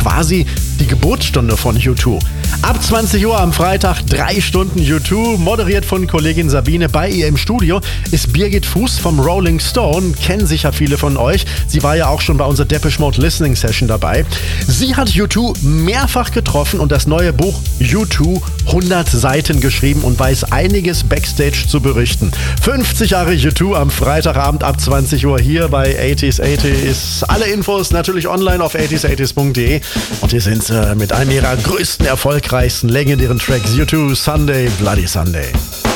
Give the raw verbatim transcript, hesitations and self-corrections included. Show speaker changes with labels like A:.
A: quasi die Geburtsstunde von U zwei. Ab zwanzig Uhr am Freitag drei Stunden U zwei, moderiert von Kollegin Sabine. Bei ihr im Studio ist Birgit Fuß vom Rolling Stone, kennen sicher viele von euch. Sie war ja auch schon bei unserer Depeche Mode Listening Session dabei. Sie hat U zwei mehrfach getroffen und das neue Buch U zwei hundert Seiten geschrieben und weiß einiges Backstage zu berichten. fünfzig Jahre U zwei am Freitagabend ab zwanzig Uhr hier bei achtziger achtzig. Alle Infos natürlich online auf achtziger achtzig punkt de und hier sind sie mit einem ihrer größten, erfolgreichsten, legendären Tracks U zwei Sunday, Bloody Sunday.